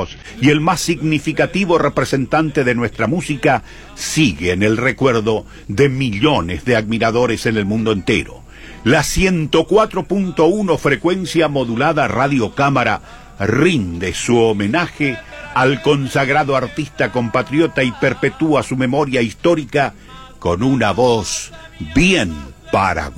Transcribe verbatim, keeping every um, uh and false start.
himnos y el más significativo representante de nuestra música, sigue en el recuerdo de millones de admiradores en el mundo entero. La ciento cuatro punto uno frecuencia modulada Radio Cámara rinde su homenaje al consagrado artista compatriota y perpetúa su memoria histórica con una voz bien paraguaya.